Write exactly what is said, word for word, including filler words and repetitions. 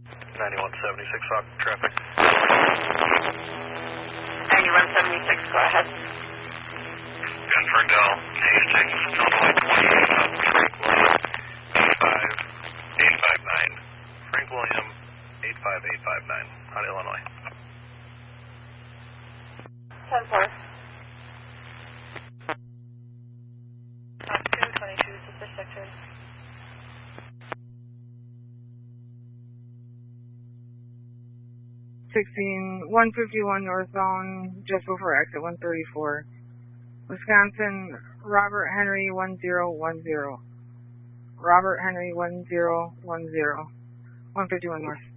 ninety-one seventy-six Hawk traffic. ninety-one seventy-six, go ahead. Gun Ferndale, K six, Illinois twenty-eight, Frank William, eight five eight five nine. Frank William, eight five eight five nine, out of Illinois. ten four. two twenty-two, Sister Sector. sixteen, one fifty-one northbound, just before exit one thirty-four. Wisconsin, Robert Henry one zero one zero. Robert Henry one zero one zero. one fifty-one north.